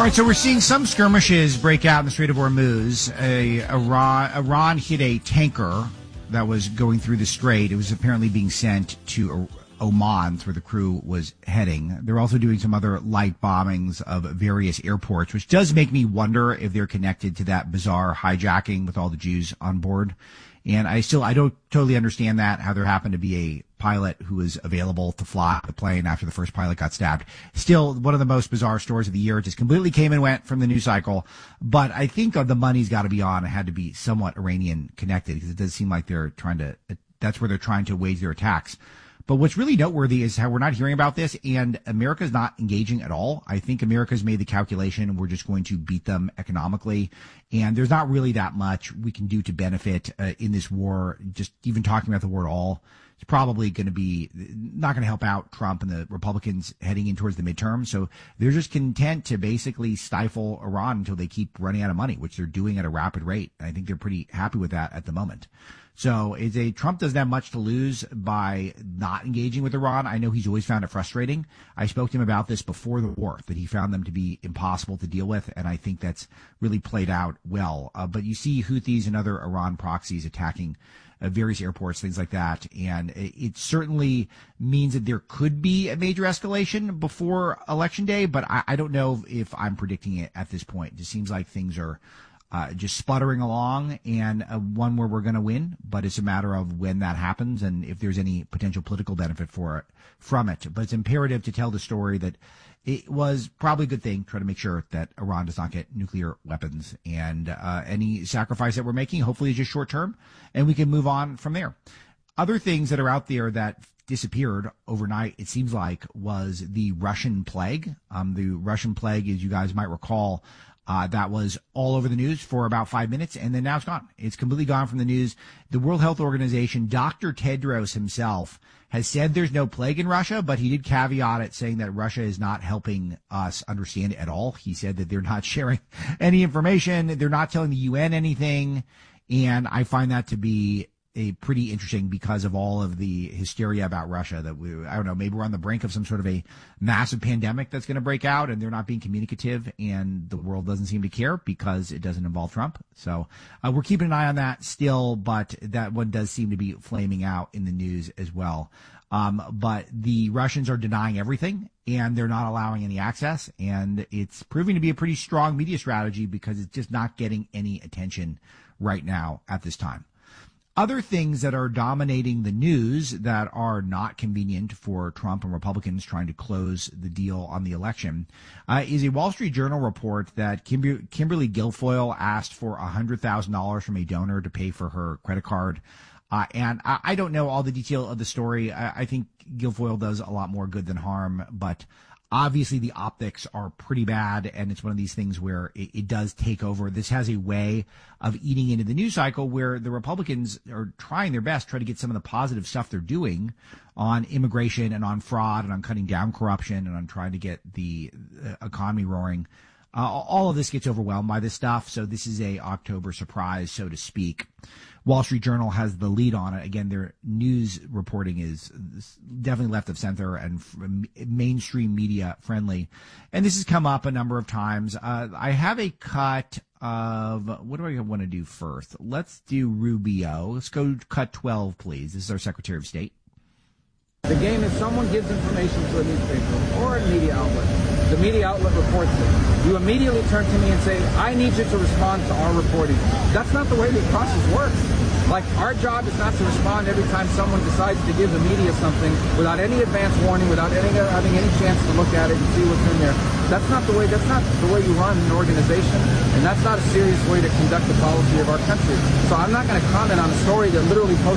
All right, so we're seeing some skirmishes break out in the Strait of Hormuz. Iran hit a tanker that was going through the strait. It was apparently being sent to Oman, where the crew was heading. They're also doing some other light bombings of various airports, which does make me wonder if they're connected to that bizarre hijacking with all the Jews on board. And I don't totally understand that, how there happened to be a pilot who was available to fly the plane after the first pilot got stabbed. Still, one of the most bizarre stories of the year. It just completely came and went from the news cycle. But I think the money's got to be on. It had to be somewhat Iranian connected, because it does seem like that's where they're trying to wage their attacks. But what's really noteworthy is how we're not hearing about this, and America's not engaging at all. I think America's made the calculation we're just going to beat them economically, and there's not really that much we can do to benefit in this war. Just even talking about the war at all, it's probably going to be not going to help out Trump and the Republicans heading in towards the midterm. So they're just content to basically stifle Iran until they keep running out of money, which they're doing at a rapid rate. And I think they're pretty happy with that at the moment. So Trump doesn't have much to lose by not engaging with Iran. I know he's always found it frustrating. I spoke to him about this before the war, that he found them to be impossible to deal with, and I think that's really played out well. But you see Houthis and other Iran proxies attacking various airports, things like that, and it certainly means that there could be a major escalation before Election Day, but I don't know if I'm predicting it at this point. It just seems like things are just sputtering along, and one where we're going to win, but it's a matter of when that happens and if there's any potential political benefit from it. But it's imperative to tell the story that it was probably a good thing, try to make sure that Iran does not get nuclear weapons, and any sacrifice that we're making hopefully is just short term, and we can move on from there. Other things that are out there that disappeared overnight, it seems like, was the Russian plague. The Russian plague, as you guys might recall, that was all over the news for about 5 minutes, and then now it's gone. It's completely gone from the news. The World Health Organization, Dr. Tedros himself, has said there's no plague in Russia, but he did caveat it, saying that Russia is not helping us understand it at all. He said that they're not sharing any information. They're not telling the UN anything. And I find that to be pretty interesting because of all of the hysteria about Russia that I don't know, maybe we're on the brink of some sort of a massive pandemic that's going to break out, and they're not being communicative, and the world doesn't seem to care because it doesn't involve Trump. So we're keeping an eye on that still, but that one does seem to be flaming out in the news as well. But the Russians are denying everything, and they're not allowing any access, and it's proving to be a pretty strong media strategy because it's just not getting any attention right now at this time. Other things that are dominating the news that are not convenient for Trump and Republicans trying to close the deal on the election is a Wall Street Journal report that Kimberly Guilfoyle asked for $100,000 from a donor to pay for her credit card. And I don't know all the detail of the story. I think Guilfoyle does a lot more good than harm, but obviously the optics are pretty bad, and it's one of these things where it does take over. This has a way of eating into the news cycle where the Republicans are trying their best, try to get some of the positive stuff they're doing on immigration and on fraud and on cutting down corruption and on trying to get the economy roaring. All of this gets overwhelmed by this stuff, so this is a October surprise, so to speak. Wall Street Journal has the lead on it. Again, their news reporting is definitely left of center and mainstream media friendly. And this has come up a number of times. I have a cut of, what do I want to do first? Let's do Rubio. Let's go cut 12, please. This is our Secretary of State. The game is someone gives information to a newspaper or a media outlet. The media outlet reports it. You immediately turn to me and say, I need you to respond to our reporting. That's not the way the process works. Like, our job is not to respond every time someone decides to give the media something without any advance warning, without having any chance to look at it and see what's in there. That's not the way you run an organization, and that's not a serious way to conduct the policy of our country. So I'm not going to comment on a story that literally